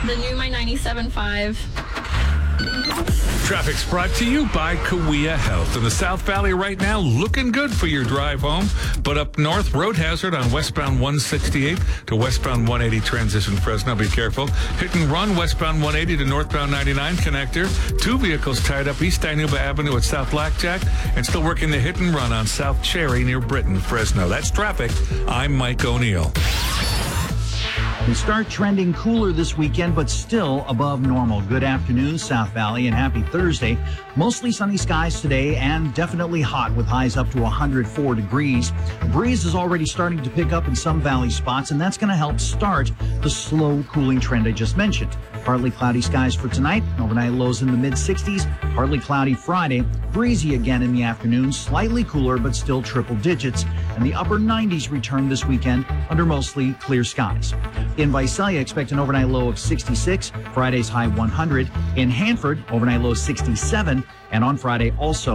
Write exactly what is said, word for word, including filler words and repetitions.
the new My ninety-seven point five. Traffic's brought to you by Kawea Health. In the South Valley right now, looking good for your drive home. But up north, road hazard on westbound one sixty-eight to westbound one eighty transition Fresno. Be careful. Hit and run westbound one eighty to northbound ninety-nine connector. Two vehicles tied up East Dinuba Avenue at South Blackjack. And still working the hit and run on South Cherry near Britain, Fresno. That's traffic. I'm Mike O'Neill. We start trending cooler this weekend, but still above normal. Good afternoon, South Valley, and happy Thursday. Mostly sunny skies today and definitely hot with highs up to one hundred four degrees. The breeze is already starting to pick up in some valley spots, and that's going to help start the slow cooling trend I just mentioned. Partly cloudy skies for tonight. Overnight lows in the mid sixties. Partly cloudy Friday. Breezy again in the afternoon. Slightly cooler, but still triple digits. And the upper nineties return this weekend under mostly clear skies. In Visalia, expect an overnight low of sixty-six. Friday's high one hundred. In Hanford, overnight low sixty-seven. And on Friday also